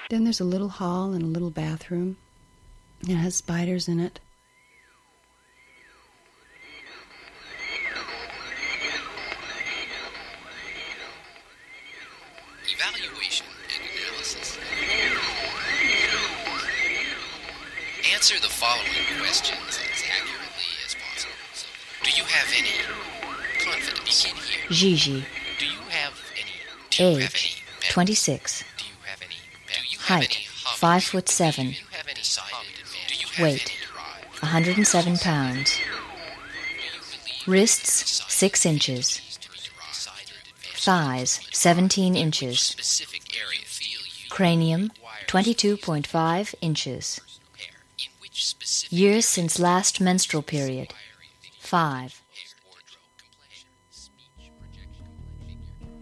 Then there's a little hall and a little bathroom. It has spiders in it. Evaluation and analysis. Answer the following questions as accurately as possible. So, do you have any confidence? Begin here. Gigi. Do you have any? Age, 26. Do you have any? Do you have Height, any hobbies? 5'7". Do you have any hobbies? Do you have Weight, any drive? 107 pounds. Do you believe Wrists, 6 inches. to be decided? Thighs, 17 inches. Specific area feel you Cranium, 22.5 inches. in which specific Years since last menstrual period, 5.